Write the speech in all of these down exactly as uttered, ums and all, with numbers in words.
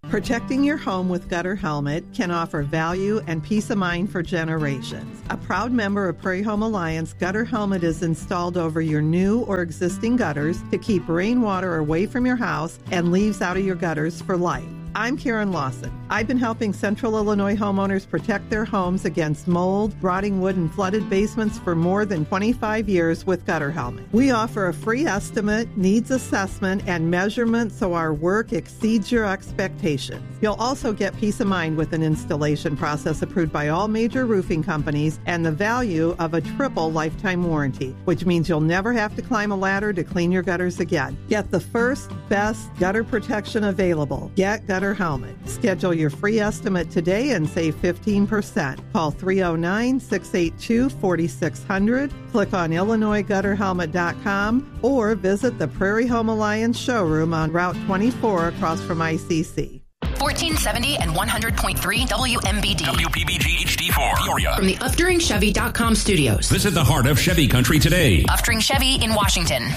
Protecting your home with Gutter Helmet can offer value and peace of mind for generations. A proud member of Prairie Home Alliance, Gutter Helmet is installed over your new or existing gutters to keep rainwater away from your house and leaves out of your gutters for life. I'm Karen Lawson. I've been helping Central Illinois homeowners protect their homes against mold, rotting wood, and flooded basements for more than twenty-five years with Gutter Helmet. We offer a free estimate, needs assessment, and measurement so our work exceeds your expectations. You'll also get peace of mind with an installation process approved by all major roofing companies and the value of a triple lifetime warranty, which means you'll never have to climb a ladder to clean your gutters again. Get the first, best gutter protection available. Get Gutter Helmet. Schedule your free estimate today and save fifteen percent. Call three oh nine, six eight two, four six zero zero, click on Illinois Gutter Helmet dot com, or visit the Prairie Home Alliance showroom on Route twenty-four across from I C C. fourteen seventy and one hundred point three W M B D. W P B G H D four, Peoria. From the Upduring Chevy dot com studios. Visit the heart of Chevy country today. Upduring Chevy in Washington.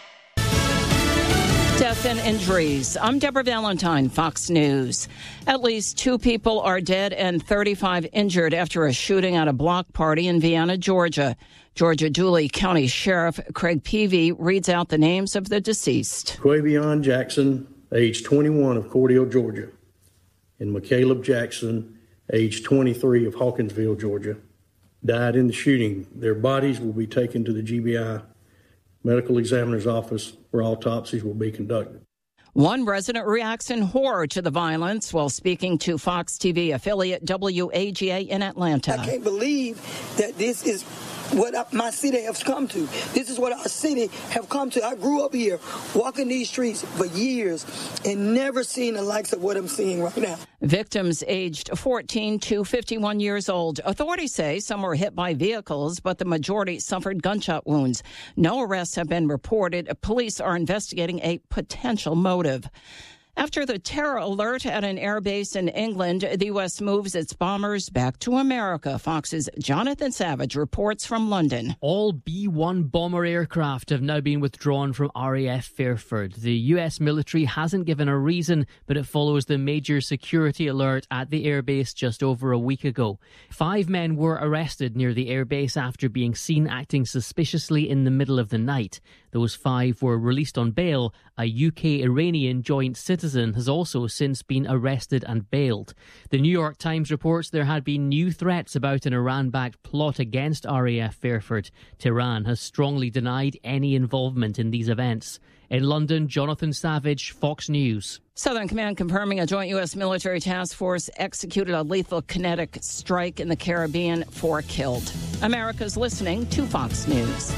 Death and injuries. I'm Deborah Valentine, Fox News. At least two people are dead and thirty-five injured after a shooting at a block party in Vienna, Georgia. Georgia Dooley County Sheriff Craig Peavy reads out the names of the deceased. Quavion Jackson, age twenty-one, of Cordele, Georgia, and McCaleb Jackson, age twenty-three, of Hawkinsville, Georgia, died in the shooting. Their bodies will be taken to the G B I Medical Examiner's Office where autopsies will be conducted. One resident reacts in horror to the violence while speaking to Fox T V affiliate W A G A in Atlanta. I can't believe that this is what my city has come to. This is what our city have come to. I grew up here, walking these streets for years, and never seen the likes of what I'm seeing right now. Victims aged fourteen to fifty-one years old. Authorities say some were hit by vehicles, but the majority suffered gunshot wounds. No arrests have been reported. Police are investigating a potential motive. After the terror alert at an airbase in England, the U S moves its bombers back to America. Fox's Jonathan Savage reports from London. All B one bomber aircraft have now been withdrawn from R A F Fairford. The U S military hasn't given a reason, but it follows the major security alert at the airbase just over a week ago. Five men were arrested near the airbase after being seen acting suspiciously in the middle of the night. Those five were released on bail. A U K-Iranian joint citizen has also since been arrested and bailed. The New York Times reports there had been new threats about an Iran-backed plot against R A F Fairford. Tehran has strongly denied any involvement in these events. In London, Jonathan Savage, Fox News. Southern Command confirming a joint U S military task force executed a lethal kinetic strike in the Caribbean, four killed. America's listening to Fox News.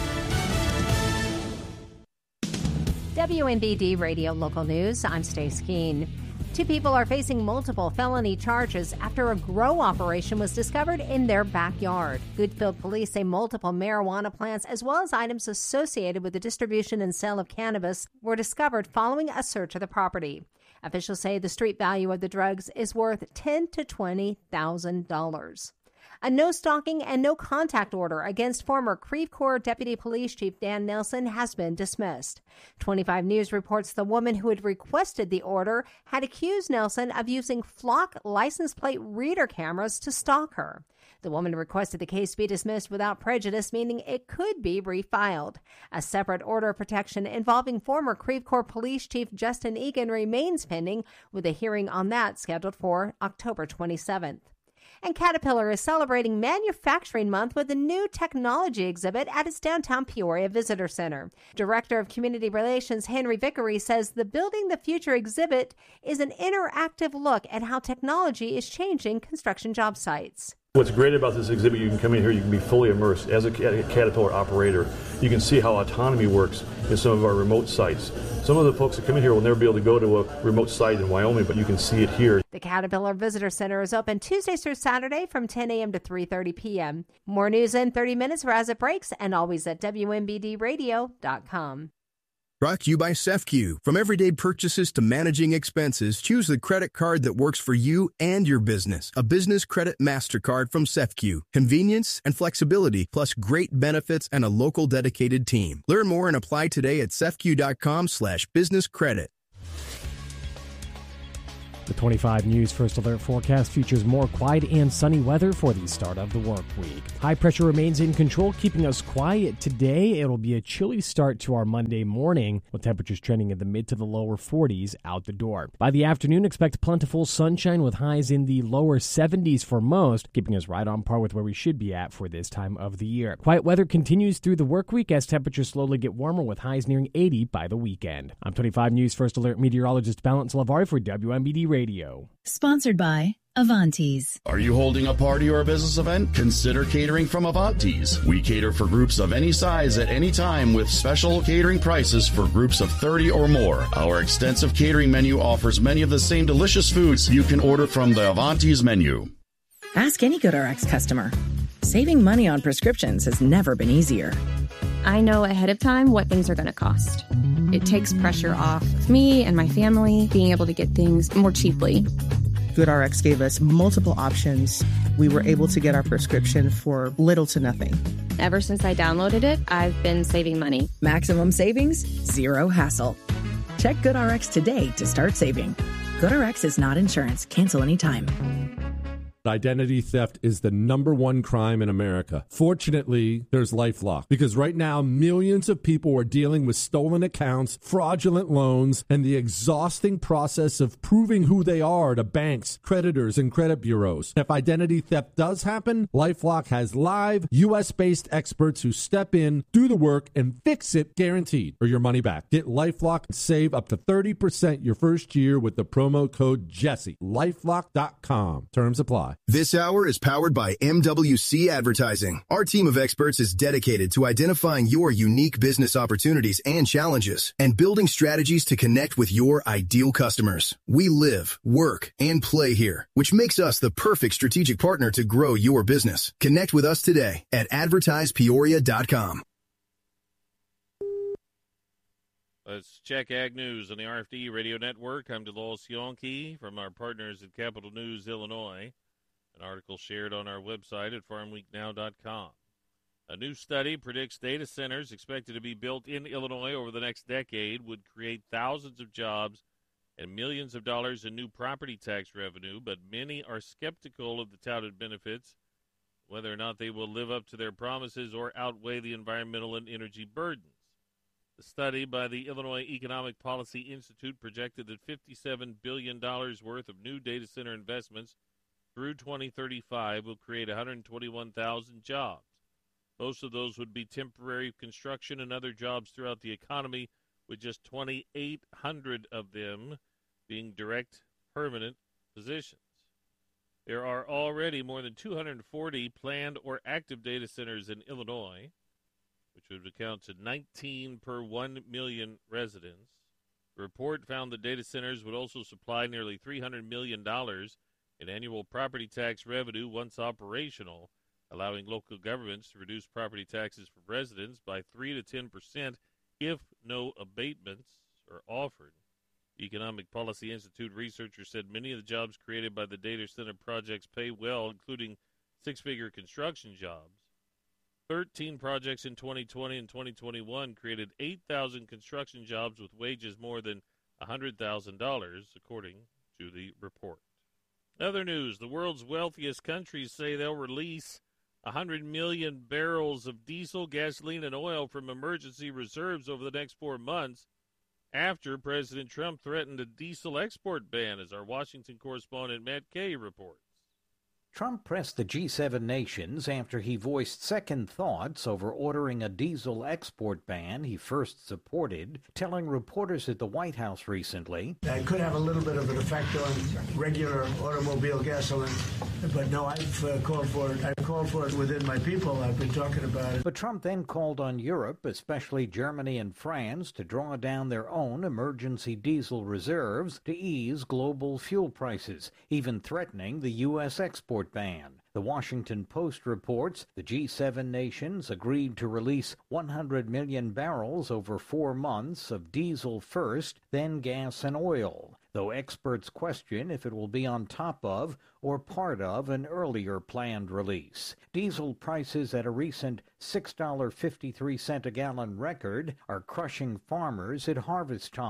W M B D Radio Local News, I'm Stace Keene. Two people are facing multiple felony charges after a grow operation was discovered in their backyard. Goodfield police say multiple marijuana plants, as well as items associated with the distribution and sale of cannabis, were discovered following a search of the property. Officials say the street value of the drugs is worth ten thousand to twenty thousand dollars. A no-stalking and no-contact order against former Creve Coeur Deputy Police Chief Dan Nelson has been dismissed. twenty-five News reports the woman who had requested the order had accused Nelson of using Flock license plate reader cameras to stalk her. The woman requested the case be dismissed without prejudice, meaning it could be refiled. A separate order of protection involving former Creve Coeur Police Chief Justin Egan remains pending, with a hearing on that scheduled for October twenty-seventh. And Caterpillar is celebrating Manufacturing Month with a new technology exhibit at its downtown Peoria Visitor Center. Director of Community Relations Henry Vickery says the Building the Future exhibit is an interactive look at how technology is changing construction job sites. What's great about this exhibit, you can come in here, you can be fully immersed. As a Caterpillar operator, you can see how autonomy works in some of our remote sites. Some of the folks that come in here will never be able to go to a remote site in Wyoming, but you can see it here. The Caterpillar Visitor Center is open Tuesdays through Saturday from ten a.m. to three thirty p.m. More news in thirty minutes or as it breaks, and always at W M B D radio dot com. Brought to you by SEFCU. From everyday purchases to managing expenses, choose the credit card that works for you and your business. A business credit MasterCard from SEFCU. Convenience and flexibility, plus great benefits and a local dedicated team. Learn more and apply today at sefcu dot com slash business credit. The twenty-five News First Alert forecast features more quiet and sunny weather for the start of the work week. High pressure remains in control, keeping us quiet today. It'll be a chilly start to our Monday morning, with temperatures trending in the mid to the lower forties out the door. By the afternoon, expect plentiful sunshine with highs in the lower seventies for most, keeping us right on par with where we should be at for this time of the year. Quiet weather continues through the work week as temperatures slowly get warmer with highs nearing eighty by the weekend. I'm twenty-five News First Alert meteorologist Balance Lavari for W M B D Radio. Sponsored by Avantes. Are you holding a party or a business event? Consider catering from Avantes. We cater for groups of any size at any time with special catering prices for groups of thirty or more. Our extensive catering menu offers many of the same delicious foods you can order from the Avantes menu. Ask any GoodRx customer. Saving money on prescriptions has never been easier. I know ahead of time what things are going to cost. It takes pressure off of me and my family being able to get things more cheaply. GoodRx gave us multiple options. We were able to get our prescription for little to nothing. Ever since I downloaded it, I've been saving money. Maximum savings, zero hassle. Check GoodRx today to start saving. GoodRx is not insurance. Cancel anytime. Identity theft is the number one crime in America. Fortunately, there's LifeLock, because right now millions of people are dealing with stolen accounts, fraudulent loans, and the exhausting process of proving who they are to banks, creditors, and credit bureaus. If identity theft does happen, LifeLock has live U S-based experts who step in, do the work, and fix it guaranteed, or your money back. Get LifeLock and save up to thirty percent your first year with the promo code Jesse. LifeLock dot com. Terms apply. This hour is powered by M W C Advertising. Our team of experts is dedicated to identifying your unique business opportunities and challenges and building strategies to connect with your ideal customers. We live, work, and play here, which makes us the perfect strategic partner to grow your business. Connect with us today at advertise peoria dot com. Let's check Ag News on the R F D Radio Network. I'm Delos Yonke from our partners at Capital News Illinois. An article shared on our website at farm week now dot com. A new study predicts data centers expected to be built in Illinois over the next decade would create thousands of jobs and millions of dollars in new property tax revenue, but many are skeptical of the touted benefits, whether or not they will live up to their promises or outweigh the environmental and energy burdens. The study by the Illinois Economic Policy Institute projected that fifty-seven billion dollars worth of new data center investments through twenty thirty-five will create one hundred twenty-one thousand jobs. Most of those would be temporary construction and other jobs throughout the economy, with just twenty-eight hundred of them being direct permanent positions. There are already more than two hundred forty planned or active data centers in Illinois, which would account to nineteen per one million residents. The report found that data centers would also supply nearly three hundred million dollars in annual property tax revenue once operational, allowing local governments to reduce property taxes for residents by three to ten percent if no abatements are offered. The Economic Policy Institute researchers said many of the jobs created by the data center projects pay well, including six-figure construction jobs. thirteen projects in twenty twenty and twenty twenty-one created eight thousand construction jobs with wages more than one hundred thousand dollars, according to the report. Other news, the world's wealthiest countries say they'll release one hundred million barrels of diesel, gasoline, and oil from emergency reserves over the next four months after President Trump threatened a diesel export ban, as our Washington correspondent Matt Kay reports. Trump pressed the G seven nations after he voiced second thoughts over ordering a diesel export ban he first supported, telling reporters at the White House recently, "That could have a little bit of an effect on regular automobile gasoline, but no, I've uh, called for it. I've called for it within my people. I've been talking about it." But Trump then called on Europe, especially Germany and France, to draw down their own emergency diesel reserves to ease global fuel prices, even threatening the U S export ban. The Washington Post reports the G seven nations agreed to release one hundred million barrels over four months of diesel first, then gas and oil, though experts question if it will be on top of or part of an earlier planned release. Diesel prices at a recent six dollars and fifty-three cents a gallon record are crushing farmers at harvest time.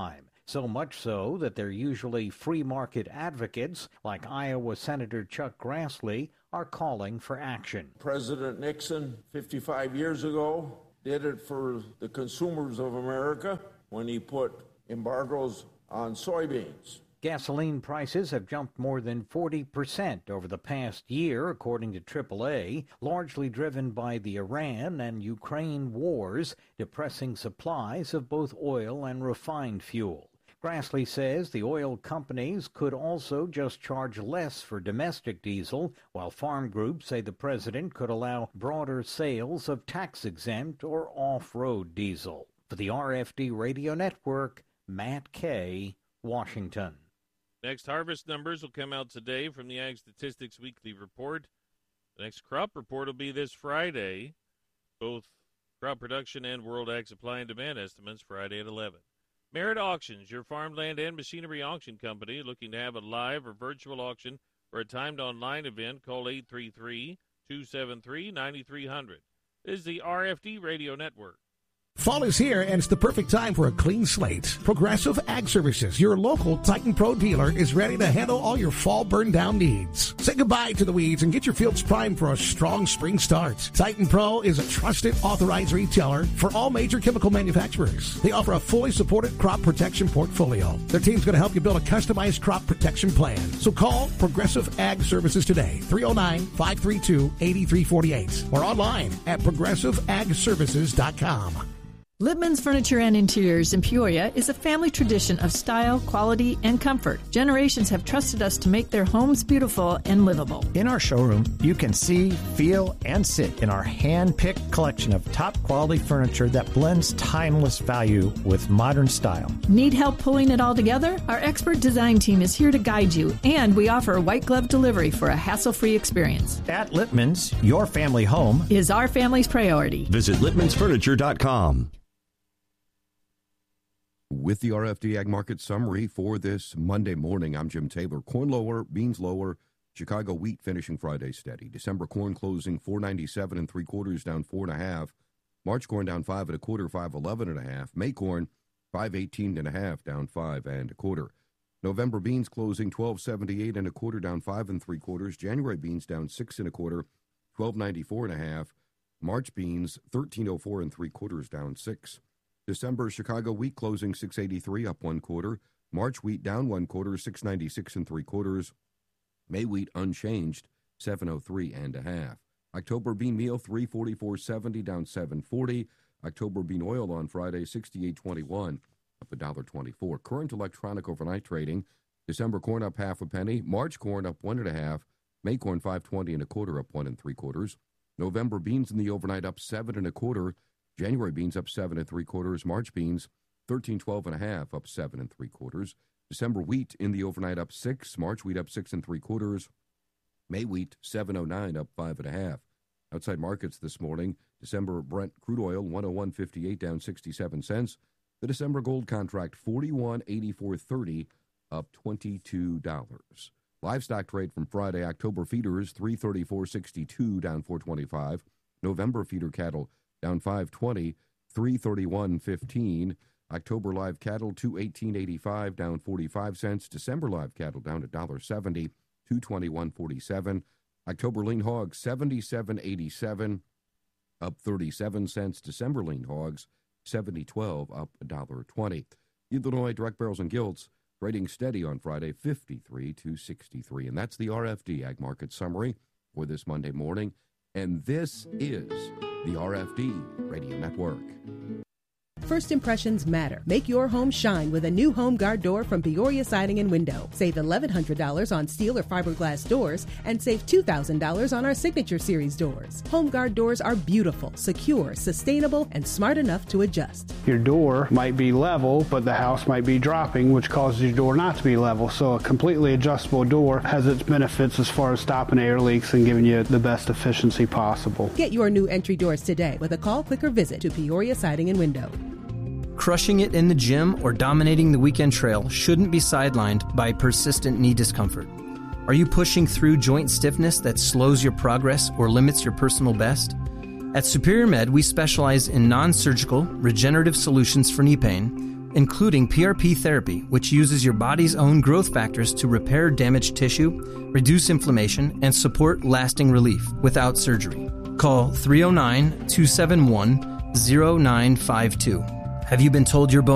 so much so that their usually free market advocates, like Iowa Senator Chuck Grassley, are calling for action. President Nixon, fifty-five years ago, did it for the consumers of America when he put embargoes on soybeans. Gasoline prices have jumped more than forty percent over the past year, according to triple A, largely driven by the Iran and Ukraine wars, depressing supplies of both oil and refined fuel. Grassley says the oil companies could also just charge less for domestic diesel, while farm groups say the president could allow broader sales of tax-exempt or off-road diesel. For the R F D Radio Network, Matt Kay, Washington. Next harvest numbers will come out today from the Ag Statistics Weekly Report. The next crop report will be this Friday. Both crop production and World Ag Supply and Demand estimates Friday at eleven. Merit Auctions, your farmland and machinery auction company, looking to have a live or virtual auction or a timed online event. Call eight three three, two seven three, nine three zero zero. This is the R F D Radio Network. Fall is here, and it's the perfect time for a clean slate. Progressive Ag Services, your local Titan Pro dealer, is ready to handle all your fall burn-down needs. Say goodbye to the weeds and get your fields primed for a strong spring start. Titan Pro is a trusted, authorized retailer for all major chemical manufacturers. They offer a fully supported crop protection portfolio. Their team's going to help you build a customized crop protection plan. So call Progressive Ag Services today, three oh nine, five three two, eight three four eight, or online at progressive ag services dot com. Lippman's Furniture and Interiors in Peoria is a family tradition of style, quality, and comfort. Generations have trusted us to make their homes beautiful and livable. In our showroom, you can see, feel, and sit in our hand-picked collection of top-quality furniture that blends timeless value with modern style. Need help pulling it all together? Our expert design team is here to guide you, and we offer a white glove delivery for a hassle-free experience. At Lippman's, your family home is our family's priority. Visit lippmans furniture dot com. With the R F D Ag Market Summary for this Monday morning, I'm Jim Taylor. Corn lower, beans lower. Chicago wheat finishing Friday steady. December corn closing four ninety-seven and three quarters, down four and a half. March corn down five and a quarter, five eleven and a half. May corn five eighteen and a half, down five and a quarter. November beans closing twelve seventy-eight and a quarter, down five and three quarters. January beans down six and a quarter, twelve ninety-four and a half. March beans thirteen oh four and three quarters, down six. December Chicago wheat closing six eighty-three, up one quarter. March wheat down one quarter, six ninety-six and three quarters. May wheat unchanged, seven oh three and a half. October bean meal three forty-four seventy, down seven forty. October bean oil on Friday sixty-eight twenty-one, up one dollar twenty-four. Current electronic overnight trading. December corn up half a penny. March corn up one and a half. May corn five twenty and a quarter, up one and three quarters. November beans in the overnight up seven and a quarter. January beans up seven and three quarters. March beans thirteen twelve and a half, up seven and three quarters. December wheat in the overnight up six. March wheat up six and three quarters. May wheat seven oh nine, up five and a half. Outside markets this morning, December Brent crude oil one oh one fifty-eight, down sixty-seven cents. The December gold contract forty-one eighty-four thirty, up twenty-two dollars. Livestock trade from Friday, October feeders three thirty-four sixty-two, down four twenty-five. November feeder cattle down five twenty, three thirty-one fifteen. October live cattle two eighteen eighty-five, down forty-five cents. December live cattle down one dollar seventy, two twenty-one forty-seven. October lean hogs seventy-seven eighty-seven, up thirty-seven cents. December lean hogs seventy twelve, up one dollar twenty. Illinois direct barrels and gilts trading steady on Friday, fifty-three to sixty-three. And that's the R F D Ag Market Summary for this Monday morning. And this is the R F D Radio Network. First impressions matter. Make your home shine with a new Home Guard door from Peoria Siding and Window. Save eleven hundred dollars on steel or fiberglass doors and save two thousand dollars on our Signature Series doors. Home Guard doors are beautiful, secure, sustainable, and smart enough to adjust. Your door might be level, but the house might be dropping, which causes your door not to be level. So a completely adjustable door has its benefits as far as stopping air leaks and giving you the best efficiency possible. Get your new entry doors today with a call, click, or visit to Peoria Siding and Window. Crushing it in the gym or dominating the weekend trail shouldn't be sidelined by persistent knee discomfort. Are you pushing through joint stiffness that slows your progress or limits your personal best? At Superior Med, we specialize in non-surgical, regenerative solutions for knee pain including P R P therapy, which uses your body's own growth factors to repair damaged tissue, reduce inflammation, and support lasting relief without surgery. Call three oh nine, two seven one, oh nine five two. Have you been told your bone